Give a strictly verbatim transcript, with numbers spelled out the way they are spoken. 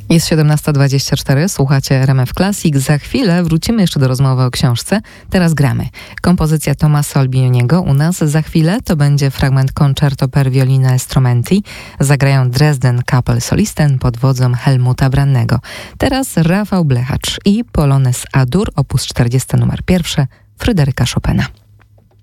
Jest siedemnasta dwadzieścia cztery, słuchacie R M F Classic. Za chwilę wrócimy jeszcze do rozmowy o książce. Teraz gramy. Kompozycja Tomasa Albinioniego u nas za chwilę to będzie fragment Concerto per violino e strumenti. Zagrają Dresden Kapell Solisten pod wodzą Helmuta Brannego. Teraz Rafał Blechacz i Polones A-dur, opus czterdziesty numer pierwszy, Fryderyka Chopina.